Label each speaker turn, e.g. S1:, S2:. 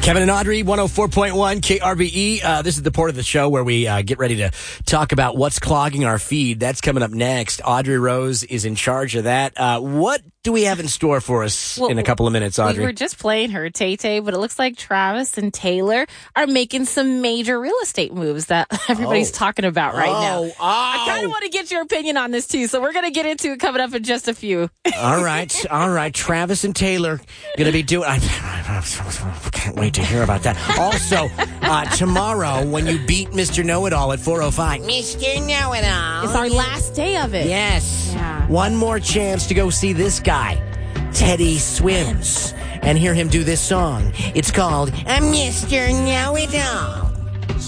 S1: Kevin and Audrey, 104.1 KRBE. This is the part of the show where we get ready to talk about what's clogging our feed. That's coming up next. Audrey Rose is in charge of that. What do we have in store for us in a couple of minutes, Audrey?
S2: We were just playing her, Tay-Tay, but it looks like Travis and Taylor are making some major real estate moves that everybody's talking about right now. I kind of want to get your opinion on this, too, so we're going to get into it coming up in just a few.
S1: All right. Travis and Taylor going to be doing... I can't wait to hear about that. Also, tomorrow, when you beat Mr. Know-It-All at 4:05, Mr. Know-It-All.
S2: It's our last day of it.
S1: Yes.
S2: Yeah.
S1: One more chance to go see this guy, Teddy Swims, and hear him do this song. It's called Mr. Know-It-All.